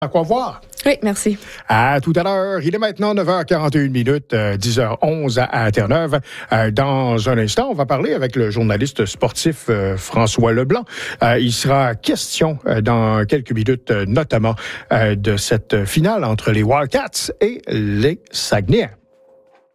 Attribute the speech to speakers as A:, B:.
A: À quoi voir?
B: Oui, merci.
A: À tout à l'heure. Il est maintenant 9h41, 10h11 à Terre-Neuve. Dans un instant, on va parler avec le journaliste sportif François Leblanc. Il sera question dans quelques minutes, notamment de cette finale entre les Wildcats et les Saguenayens.